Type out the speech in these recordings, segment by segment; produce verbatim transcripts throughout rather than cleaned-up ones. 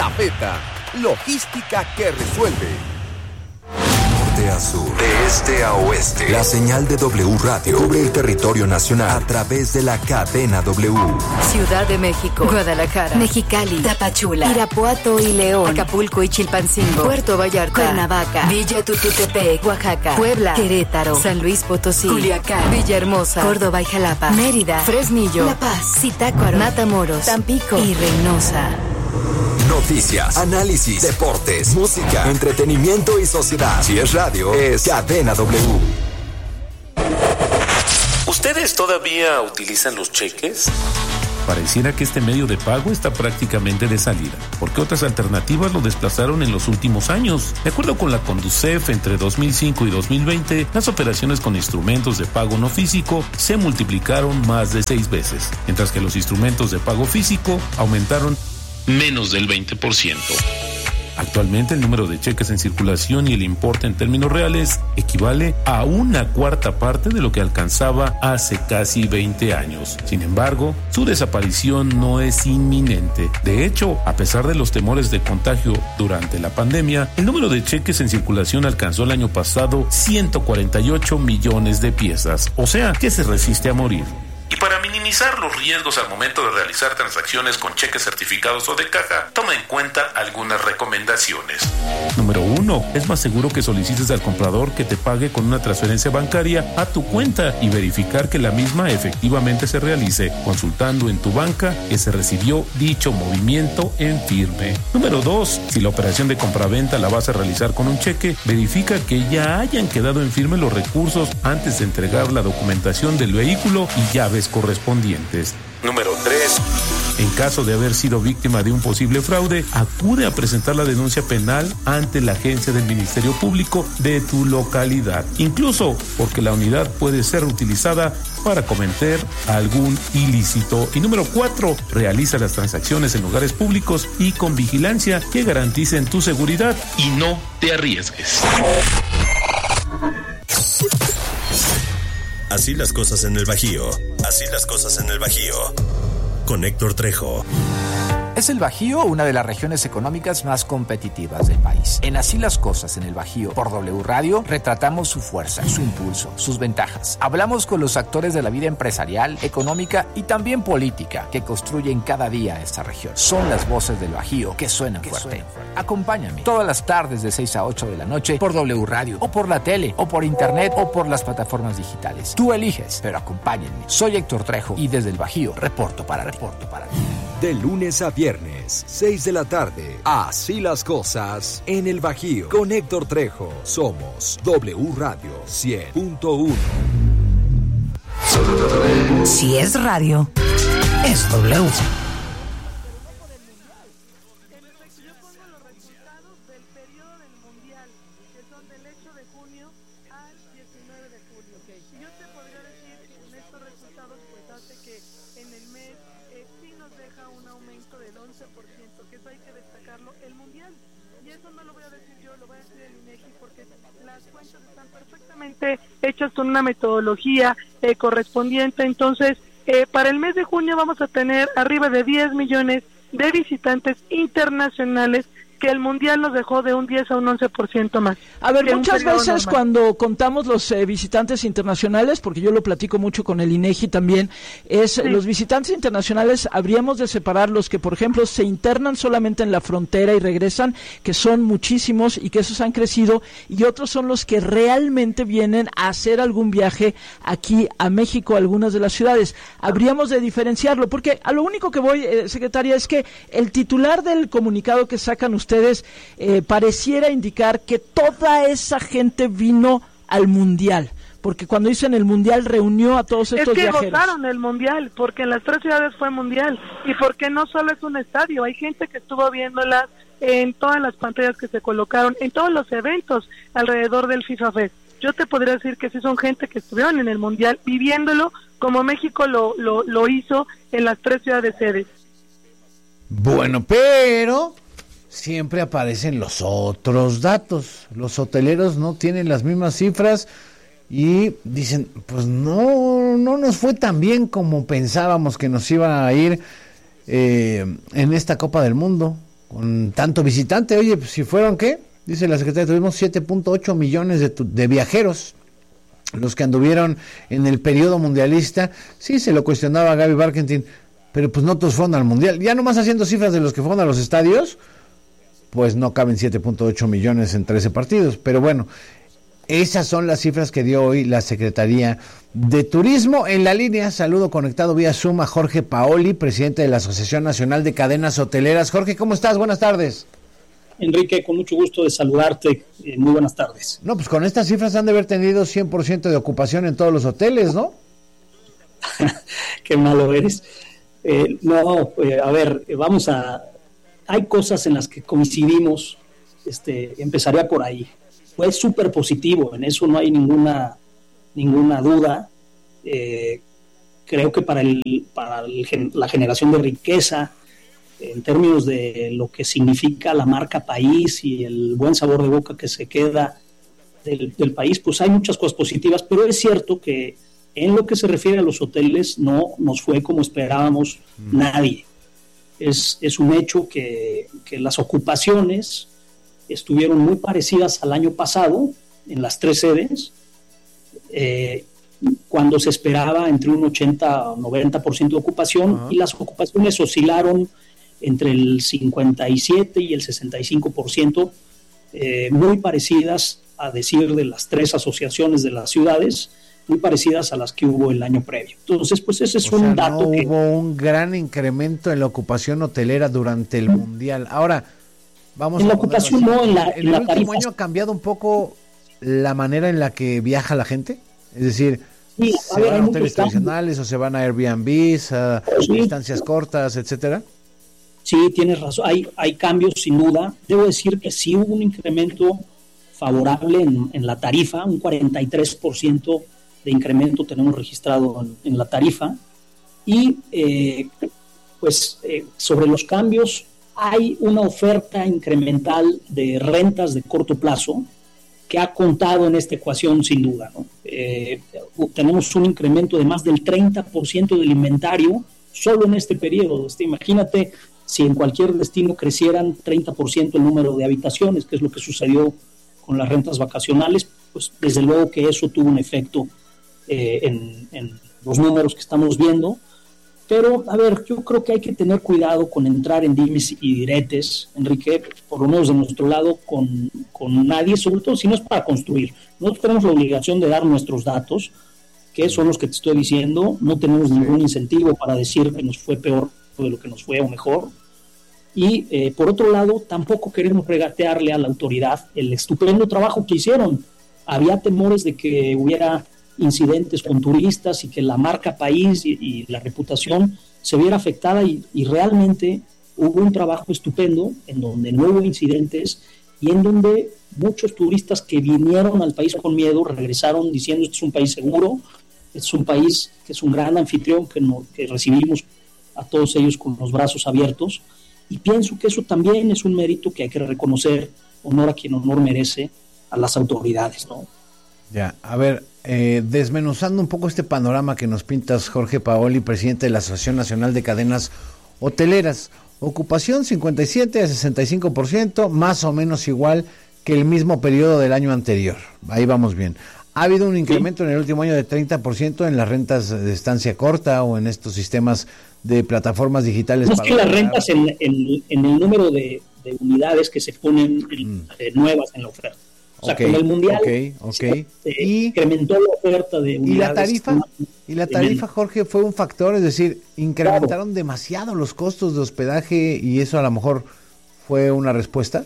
Fafeta, logística que resuelve. Norte a sur, de este a oeste, la señal de W Radio cubre el territorio nacional a través de la cadena W. Ciudad de México, Guadalajara, Mexicali, Tapachula, Irapuato y León, Acapulco y Chilpancingo, Puerto Vallarta, Cuernavaca, Villa Tututepec, Oaxaca, Puebla, Querétaro, San Luis Potosí, Culiacán, Villahermosa, Córdoba y Jalapa, Mérida, Fresnillo, La Paz, Zitácuaro, Matamoros, Tampico y Reynosa. Noticias, análisis, deportes, música, entretenimiento y sociedad. Si es radio, es Cadena W. ¿Ustedes todavía utilizan los cheques? Pareciera que este medio de pago está prácticamente de salida, porque otras alternativas lo desplazaron en los últimos años. De acuerdo con la Conducef, entre dos mil cinco y dos mil veinte, las operaciones con instrumentos de pago no físico se multiplicaron más de seis veces, mientras que los instrumentos de pago físico aumentaron menos del veinte por ciento. Actualmente el número de cheques en circulación y el importe en términos reales equivale a una cuarta parte de lo que alcanzaba hace casi veinte años. Sin embargo, su desaparición no es inminente. De hecho, a pesar de los temores de contagio durante la pandemia, el número de cheques en circulación alcanzó el año pasado ciento cuarenta y ocho millones de piezas, o sea, que se resiste a morir. Y para minimizar los riesgos al momento de realizar transacciones con cheques certificados o de caja, toma en cuenta algunas recomendaciones. Número uno, es más seguro que solicites al comprador que te pague con una transferencia bancaria a tu cuenta y verificar que la misma efectivamente se realice, consultando en tu banca que se recibió dicho movimiento en firme. Número dos, si la operación de compraventa la vas a realizar con un cheque, verifica que ya hayan quedado en firme los recursos antes de entregar la documentación del vehículo y llaves correspondientes. Número tres. En caso de haber sido víctima de un posible fraude, acude a presentar la denuncia penal ante la agencia del Ministerio Público de tu localidad, incluso porque la unidad puede ser utilizada para cometer algún ilícito. Y número cuatro, realiza las transacciones en lugares públicos y con vigilancia que garanticen tu seguridad y no te arriesgues. Así las cosas en el Bajío. Así las cosas en el Bajío. Con Héctor Trejo. Es el Bajío una de las regiones económicas más competitivas del país. En Así las cosas en el Bajío, por W Radio, retratamos su fuerza, su impulso, sus ventajas. Hablamos con los actores de la vida empresarial, económica y también política que construyen cada día esta región. Son las voces del Bajío que suenan que fuerte. Suenan fuerte. Acompáñame todas las tardes de seis a ocho de la noche por W Radio, o por la tele, o por internet, o por las plataformas digitales. Tú eliges, pero acompáñenme. Soy Héctor Trejo y desde el Bajío reporto para reporto para ti. De lunes a viernes, seis de la tarde. Así las cosas en el Bajío. Con Héctor Trejo. Somos W Radio cien punto uno. Si es radio, es W. Hechas con una metodología eh, correspondiente. Entonces, eh, para el mes de junio vamos a tener arriba de diez millones de visitantes internacionales, que el mundial nos dejó de un diez a un once por ciento más. A ver, muchas veces normal. Cuando contamos los eh, visitantes internacionales, porque yo lo platico mucho con el INEGI también, es sí. Los visitantes internacionales habríamos de separar los que, por ejemplo, se internan solamente en la frontera y regresan, que son muchísimos y que esos han crecido, y otros son los que realmente vienen a hacer algún viaje aquí a México, a algunas de las ciudades. Habríamos de diferenciarlo, porque a lo único que voy, eh, secretaria, es que el titular del comunicado que sacan ustedes ustedes eh, pareciera indicar que toda esa gente vino al mundial, porque cuando dicen el mundial reunió a todos estos viajeros. Es que votaron el mundial, porque en las tres ciudades fue mundial, y porque no solo es un estadio, hay gente que estuvo viéndolas en todas las pantallas que se colocaron, en todos los eventos alrededor del FIFA Fest. Yo te podría decir que sí son gente que estuvieron en el mundial viviéndolo como México lo, lo, lo hizo en las tres ciudades sedes. Bueno, pero siempre aparecen los otros datos. Los hoteleros no tienen las mismas cifras y dicen, pues no, no nos fue tan bien como pensábamos que nos iba a ir eh, en esta Copa del Mundo. con tanto visitante. Oye, pues si fueron, ¿qué? Dice la secretaria, tuvimos siete punto ocho millones de, tu, de viajeros, los que anduvieron en el periodo mundialista. Sí, se lo cuestionaba Gaby Barkentin, pero pues no todos fueron al mundial. Ya nomás haciendo cifras de los que fueron a los estadios, pues no caben siete punto ocho millones en trece partidos. Pero bueno, esas son las cifras que dio hoy la Secretaría de Turismo. En la línea, saludo conectado vía Zoom a Jorge Paoli, presidente de la Asociación Nacional de Cadenas Hoteleras. Jorge, ¿cómo estás? Buenas tardes. Enrique, con mucho gusto de saludarte. Eh, muy buenas tardes. No, pues con estas cifras han de haber tenido cien por ciento de ocupación en todos los hoteles, ¿no? Qué malo eres. Eh, no, eh, a ver, eh, vamos a... Hay cosas en las que coincidimos, este, empezaría por ahí. Fue súper positivo, en eso no hay ninguna ninguna duda. Eh, creo que para, el, para el, la generación de riqueza, en términos de lo que significa la marca país y el buen sabor de boca que se queda del, del país, pues hay muchas cosas positivas, pero es cierto que en lo que se refiere a los hoteles no nos fue como esperábamos mm. nadie. Es, es un hecho que, que las ocupaciones estuvieron muy parecidas al año pasado en las tres sedes, eh, cuando se esperaba entre un ochenta o noventa por ciento de ocupación, uh-huh. y las ocupaciones oscilaron entre el cincuenta y siete y el sesenta y cinco por ciento, eh, muy parecidas, a decir de las tres asociaciones de las ciudades, muy parecidas a las que hubo el año previo. Entonces, pues ese es o un sea, dato no que... hubo un gran incremento en la ocupación hotelera durante el Mundial. Ahora, vamos en a la ocupación no, en la ¿En en el la último año ha cambiado un poco la manera en la que viaja la gente? Es decir, sí, ¿se a ver, van a hoteles tradicionales o se van a Airbnbs, a sí. distancias cortas, etcétera? Sí, tienes razón, hay, hay cambios sin duda. Debo decir que sí hubo un incremento favorable en, en la tarifa, un cuarenta y tres por ciento de incremento tenemos registrado en, en la tarifa. Y eh, pues eh, sobre los cambios, hay una oferta incremental de rentas de corto plazo que ha contado en esta ecuación sin duda, ¿no? Eh, tenemos un incremento de más del treinta por ciento del inventario solo en este periodo. Este, imagínate si en cualquier destino crecieran treinta por ciento el número de habitaciones, que es lo que sucedió con las rentas vacacionales, pues desde luego que eso tuvo un efecto eh, en, en los números que estamos viendo. Pero, a ver, yo creo que hay que tener cuidado con entrar en dimes y diretes, Enrique, por lo menos de nuestro lado, con, con nadie, sobre todo si no es para construir. Nosotros tenemos la obligación de dar nuestros datos, que son los que te estoy diciendo. No tenemos ningún incentivo para decir que nos fue peor de lo que nos fue o mejor. Y, eh, por otro lado, tampoco queremos regatearle a la autoridad el estupendo trabajo que hicieron. Había temores de que hubiera incidentes con turistas y que la marca país y, y la reputación se viera afectada y, y realmente hubo un trabajo estupendo en donde no hubo incidentes y en donde muchos turistas que vinieron al país con miedo regresaron diciendo este es un país seguro, es un país que es un gran anfitrión, que, no, que recibimos a todos ellos con los brazos abiertos, y pienso que eso también es un mérito que hay que reconocer, honor a quien honor merece, a las autoridades, ¿no? Ya, a ver, eh, desmenuzando un poco este panorama que nos pintas, Jorge Paoli, presidente de la Asociación Nacional de Cadenas Hoteleras. Ocupación cincuenta y siete a sesenta y cinco por ciento, más o menos igual que el mismo periodo del año anterior. Ahí vamos bien. ¿Ha habido un incremento en el último año de treinta por ciento en las rentas de estancia corta o en estos sistemas de plataformas digitales? No, es que las rentas en, en, en el número de, de unidades que se ponen en, mm. eh, nuevas en la oferta. O sea, okay, con el Mundial okay, okay. Se, se y, incrementó la oferta de unidades. ¿Y la tarifa, y la tarifa Jorge, fue un factor? Es decir, incrementaron claro. demasiado los costos de hospedaje y eso a lo mejor fue una respuesta.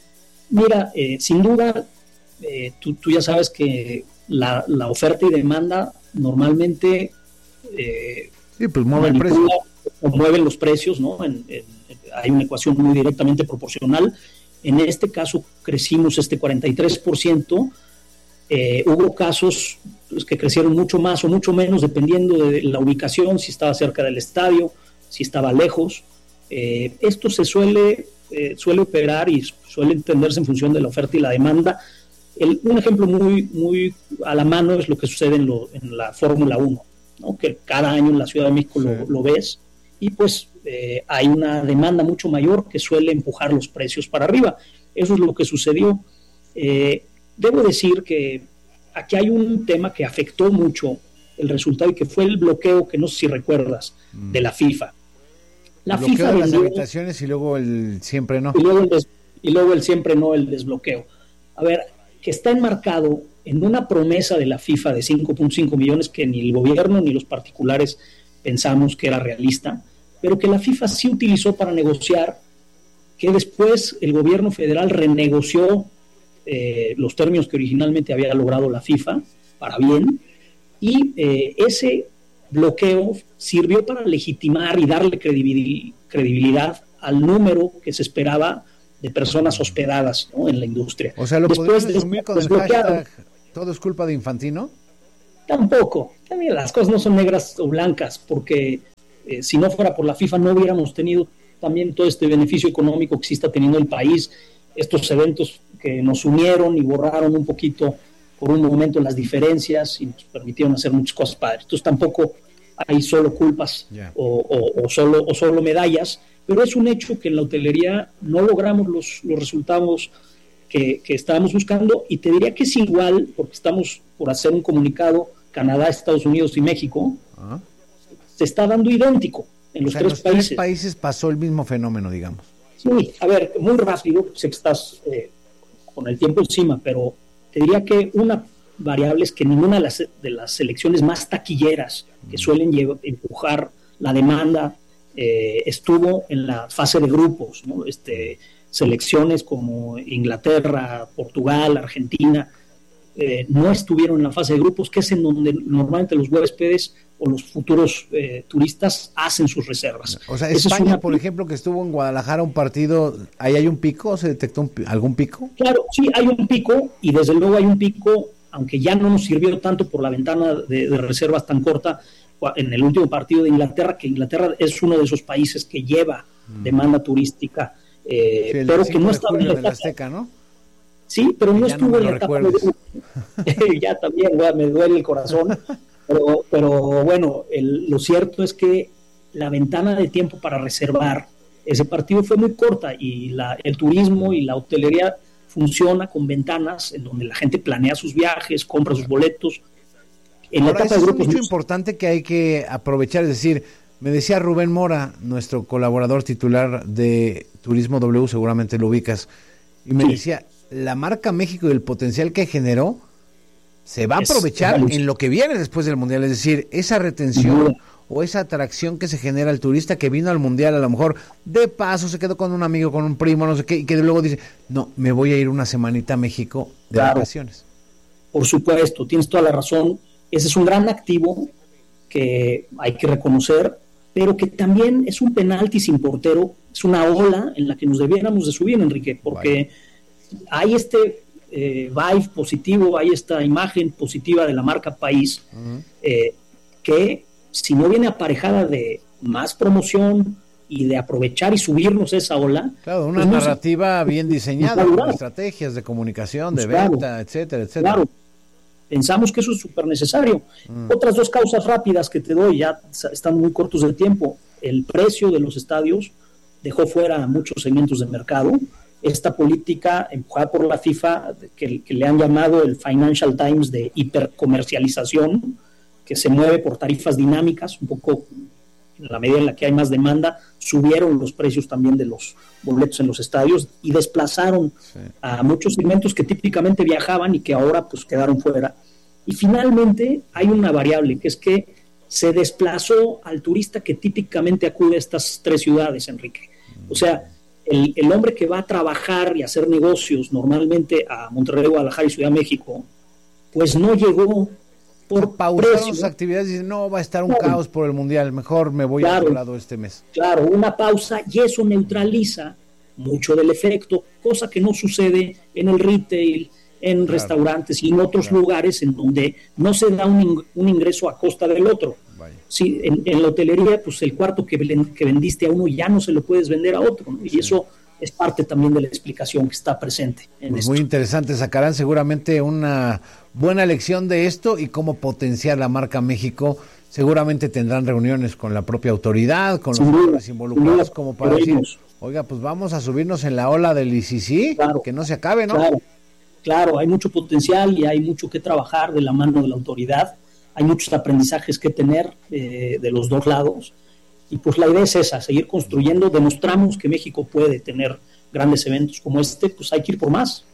Mira, eh, sin duda, eh, tú, tú ya sabes que la, la oferta y demanda normalmente eh, sí, pues mueve el precio. O mueven los precios, ¿no? En, en, hay una ecuación muy directamente proporcional. En este caso crecimos este cuarenta y tres por ciento, eh, hubo casos pues, que crecieron mucho más o mucho menos dependiendo de la ubicación, si estaba cerca del estadio, si estaba lejos. Eh, esto se suele, eh, suele operar y suele entenderse en función de la oferta y la demanda. El, un ejemplo muy, muy a la mano es lo que sucede en, lo, en la Fórmula uno, ¿no? Que cada año en la Ciudad de México sí. lo, lo ves y pues eh, hay una demanda mucho mayor que suele empujar los precios para arriba. Eso es lo que sucedió. Eh, debo decir que aquí hay un tema que afectó mucho el resultado y que fue el bloqueo, que no sé si recuerdas, mm. de la FIFA. La el FIFA bloqueo de las vendió, habitaciones y luego el siempre no. Y luego el, des, y luego el siempre no, el desbloqueo. A ver, que está enmarcado en una promesa de la FIFA de cinco punto cinco millones que ni el gobierno ni los particulares pensamos que era realista, pero que la FIFA sí utilizó para negociar, que después el gobierno federal renegoció eh, los términos que originalmente había logrado la FIFA, para bien, y eh, ese bloqueo sirvió para legitimar y darle credibil- credibilidad al número que se esperaba de personas hospedadas, ¿no?, en la industria. O sea, ¿lo podrías resumir con el hashtag todo es culpa de Infantino? Tampoco. También las cosas no son negras o blancas, porque eh, si no fuera por la FIFA no hubiéramos tenido también todo este beneficio económico que sí está teniendo el país, estos eventos que nos unieron y borraron un poquito por un momento las diferencias y nos permitieron hacer muchas cosas padres. Entonces tampoco hay solo culpas yeah. o, o, o, solo, o solo medallas, pero es un hecho que en la hotelería no logramos los, los resultados que, que estábamos buscando, y te diría que es igual, porque estamos por hacer un comunicado, Canadá, Estados Unidos y México, uh-huh. se está dando idéntico en los, o sea, tres, en los países. tres países pasó el mismo fenómeno, digamos. Sí, a ver, muy rápido, sé que estás eh, con el tiempo encima, pero te diría que una variable es que ninguna de las, de las selecciones más taquilleras que suelen llevar, empujar la demanda eh, estuvo en la fase de grupos, ¿no? Este, selecciones como Inglaterra, Portugal, Argentina, eh, no estuvieron en la fase de grupos, que es en donde normalmente los huéspedes o los futuros eh, turistas hacen sus reservas. O sea, Esa España, es una... por ejemplo, que estuvo en Guadalajara un partido, ¿ahí hay un pico? ¿Se detectó un, algún pico? Claro, sí, hay un pico, y desde luego hay un pico, aunque ya no nos sirvió tanto por la ventana de, de reservas tan corta en el último partido de Inglaterra, que Inglaterra es uno de esos países que lleva mm. demanda turística, eh, sí, pero que no estaba en la etapa, Azteca, ¿no? Sí, pero no estuvo no en la etapa de... ya también, bueno, me duele el corazón, pero, pero bueno, el, lo cierto es que la ventana de tiempo para reservar ese partido fue muy corta, y la, el turismo y la hotelería funciona con ventanas en donde la gente planea sus viajes, compra sus boletos. En Ahora, la etapa de grupos, es un hecho importante que hay que aprovechar, es decir, me decía Rubén Mora, nuestro colaborador titular de Turismo W, seguramente lo ubicas, y me sí. decía, la marca México y el potencial que generó se va a aprovechar es, en lo que viene después del Mundial, es decir, esa retención uh-huh. o esa atracción que se genera al turista que vino al Mundial, a lo mejor de paso se quedó con un amigo, con un primo, no sé qué, y que luego dice, no, me voy a ir una semanita a México de claro. vacaciones. Por supuesto, tienes toda la razón, ese es un gran activo que hay que reconocer, pero que también es un penalti sin portero, es una ola en la que nos debiéramos de subir, Enrique, porque vale. hay este eh, vibe positivo, hay esta imagen positiva de la marca país, uh-huh. eh, que si no viene aparejada de más promoción y de aprovechar y subirnos esa ola. Claro, una pues narrativa no se, bien diseñada, con estrategias de comunicación, de pues venta, claro, etcétera, etcétera. Claro. Pensamos que eso es súper necesario. Mm. Otras dos causas rápidas que te doy, ya están muy cortos de tiempo. El precio de los estadios dejó fuera a muchos segmentos de mercado. Esta política empujada por la FIFA, que, que le han llamado el Financial Times de hipercomercialización, que se mueve por tarifas dinámicas, un poco en la medida en la que hay más demanda, subieron los precios también de los boletos en los estadios y desplazaron sí. a muchos segmentos que típicamente viajaban y que ahora pues quedaron fuera. Y finalmente hay una variable, que es que se desplazó al turista que típicamente acude a estas tres ciudades, Enrique. O sea, el, el hombre que va a trabajar y hacer negocios normalmente a Monterrey, Guadalajara y Ciudad de México, pues no llegó por pausaron sus actividades y dicen, no, va a estar un claro. caos por el Mundial, mejor me voy claro, a otro lado este mes. Claro, una pausa, y eso neutraliza mucho del efecto, cosa que no sucede en el retail, en claro. restaurantes y en otros claro. lugares en donde no se da un, ing- un ingreso a costa del otro. Sí, en, en la hotelería, pues el cuarto que, que vendiste a uno ya no se lo puedes vender a otro, ¿no? Y sí. eso es parte también de la explicación que está presente en pues esto. Muy interesante, sacarán seguramente una buena lección de esto y cómo potenciar la marca México seguramente tendrán reuniones con la propia autoridad, con los jugadores involucrados, como para decir, oiga, pues vamos a subirnos en la ola del I C C, claro, que no se acabe, ¿no? Claro, claro, hay mucho potencial y hay mucho que trabajar de la mano de la autoridad, hay muchos aprendizajes que tener eh, de los dos lados, y pues la idea es esa, seguir construyendo, demostramos que México puede tener grandes eventos como este, pues hay que ir por más.